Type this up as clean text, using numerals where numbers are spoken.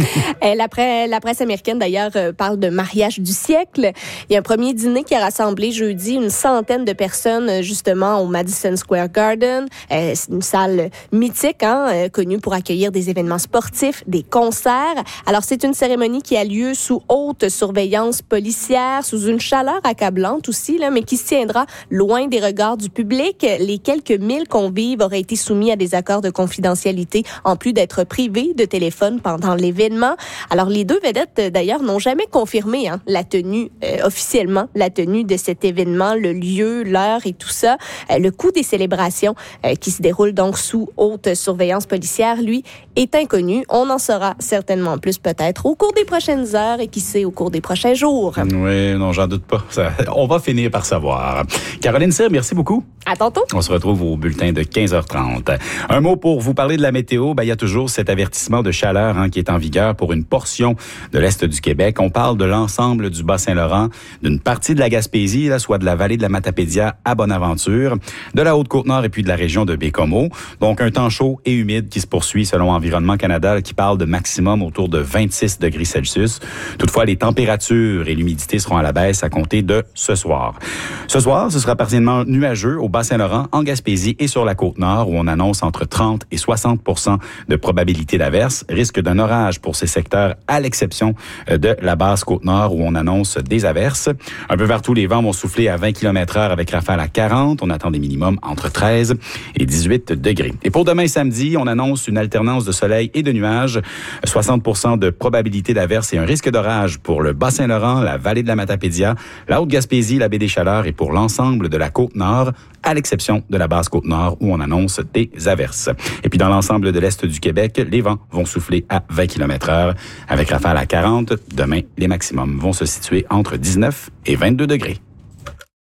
La presse américaine, d'ailleurs, parle de mariage du siècle. Il y a un premier dîner qui a rassemblé jeudi une centaine de personnes, justement, au Madison Square Garden. C'est une salle mythique, connue pour accueillir des événements sportifs, des concerts. Alors, c'est une cérémonie qui a lieu sous haute surveillance policière, sous une chaleur accablante aussi, là, mais qui se tiendra loin des regards du public. Les quelques 1000 convives auraient été soumis à des accords de confidentialité, en plus d'être privés de téléphone pendant l'événement. Alors, les deux vedettes, d'ailleurs, n'ont jamais confirmé la tenue, officiellement, la tenue de cet événement, le lieu, l'heure et tout ça. Le coût des célébrations qui se déroulent donc sous haute surveillance policière, lui, est inconnu. On en saura certainement plus peut-être au cours des prochaines heures et qui sait, au cours des prochains jours. Oui, non, j'en doute pas. On va finir par savoir. Caroline Cyr, merci beaucoup. À tantôt. On se retrouve au bulletin de 15h30. Un mot pour vous parler de la météo. Il y a toujours cet avertissement de chaleur qui est en vigueur pour une portion de l'Est du Québec. On parle de l'ensemble du Bas-Saint-Laurent, d'une partie de la Gaspésie, soit de la vallée de la Matapédia à Bonaventure, de la Haute-Côte-Nord et puis de la région de Baie-Comeau. Donc, un temps chaud et humide qui se poursuit selon Environnement Canada, qui parle de maximum autour de 26 degrés Celsius. Toutefois, les températures et l'humidité seront à la baisse à compter de ce soir. Ce soir, ce sera partiellement nuageux au Bas-Saint-Laurent, en Gaspésie et sur la Côte-Nord, où on annonce entre 30 et 60 % de probabilité d'averse. Risque d'un orage pour ces secteurs, à l'exception de la basse Côte-Nord, où on annonce des averses. Un peu partout, les vents vont souffler à 20 km/h avec rafales à 40. On attend des minimums entre 13 et 18 degrés. Et pour demain samedi, on annonce une alternance de soleil et de nuages, 60 % de probabilité d'averse et un risque d'orage pour le Bas-Saint-Laurent, la vallée de la Matapédia, la Haute-Gaspésie, la baie des Chaleurs et pour l'ensemble de la Côte-Nord, à l'exception de la basse Côte-Nord où on annonce des averses. Et puis dans l'ensemble de l'Est du Québec, les vents vont souffler à 20 km/h avec rafales à 40. Demain, les maximums vont se situer entre 19 et 22 degrés.